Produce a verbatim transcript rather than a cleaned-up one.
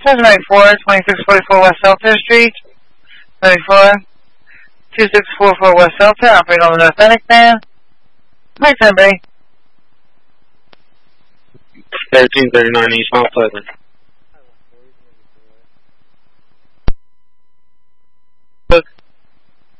seven ninety-four, twenty-six forty-four West Delta Street. ninety-four, twenty-six forty-four West Delta, operating on the North Atlantic band. Nighttime Bay. thirteen thirty-nine East Mount Pleasant.